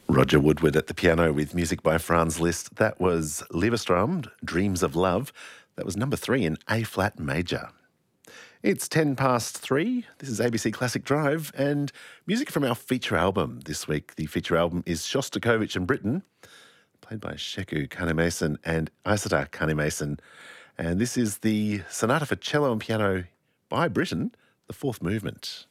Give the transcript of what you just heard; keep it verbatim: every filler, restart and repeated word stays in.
Roger Woodward at the piano with music by Franz Liszt. That was Liebestraum, Dreams of Love. That was number three in A-flat major. It's ten past three. This is A B C Classic Drive and music from our feature album this week. The feature album is Shostakovich and Britten, played by Sheku Kannemason and Isata Kannemason. And this is the Sonata for Cello and Piano by Britten, the fourth movement.